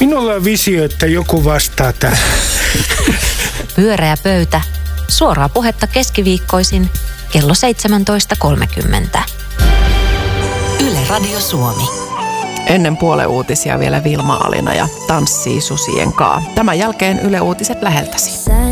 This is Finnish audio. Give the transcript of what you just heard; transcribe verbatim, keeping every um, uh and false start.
Minulla on visio, että joku vastaa tähän. Pyöreä pöytä. Suoraa puhetta keskiviikkoisin kello seitsemäntoista kolmekymmentä. Yle Radio Suomi. Ennen puolen uutisia vielä Vilma Alina ja Tanssii susien kaa. Tämän jälkeen Yle Uutiset läheltäsi.